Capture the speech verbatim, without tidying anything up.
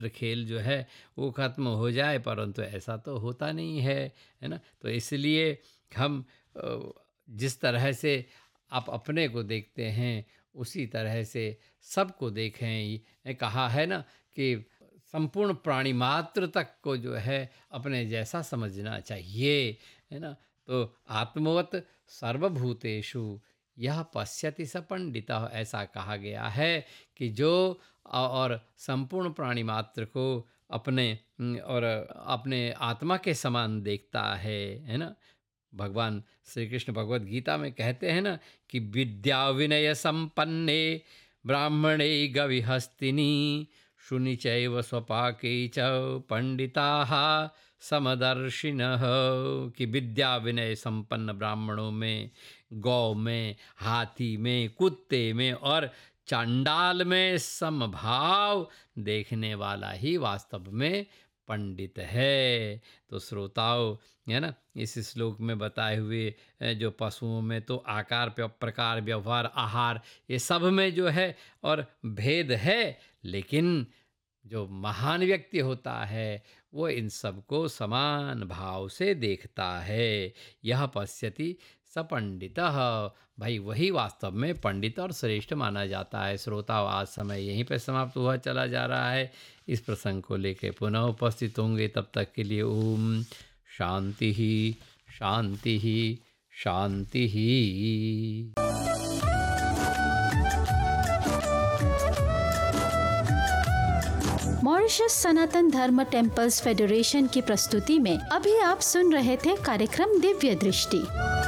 खेल जो है वो ख़त्म हो जाए, परंतु ऐसा तो होता नहीं है, है ना? तो इसलिए हम अ, जिस तरह से आप अपने को देखते हैं उसी तरह से सबको देखें। ये कहा है ना कि संपूर्ण प्राणी मात्र तक को जो है अपने जैसा समझना चाहिए, है ना? तो आत्मवत सर्वभूतेषु यह पश्यति स पंडितः, ऐसा कहा गया है कि जो अ- और संपूर्ण प्राणी मात्र को अपने न, और अपने आत्मा के समान देखता है है ना? भगवान श्री कृष्ण भगवत गीता में कहते हैं ना कि विद्या विनय संपन्ने ब्राह्मणे गविहस्तिनी शुनि चैव स्वपाके च पंडिताः समदर्शिनः। कि विद्या विनय संपन्न ब्राह्मणों में, गौ में, हाथी में, कुत्ते में और चांडाल में समभाव देखने वाला ही वास्तव में पंडित है। तो श्रोताओं, है ना, इस श्लोक में बताए हुए अ, जो पशुओं में तो आकार प्र- प्रकार व्यवहार आहार ये सब में जो है और भेद है, लेकिन जो महान व्यक्ति होता है वो इन सबको समान भाव से देखता है। यह पश्यति स पंडितः, भाई वही वास्तव में पंडित और श्रेष्ठ माना जाता है। श्रोताओ, आज समय यहीं पे समाप्त हुआ चला जा रहा है। इस प्रसंग को लेके पुनः उपस्थित होंगे, तब तक के लिए ओम शांति ही शांति ही शांति ही। मॉरिशस सनातन धर्म टेम्पल्स फेडरेशन की प्रस्तुति में अभी आप सुन रहे थे कार्यक्रम दिव्य दृष्टि।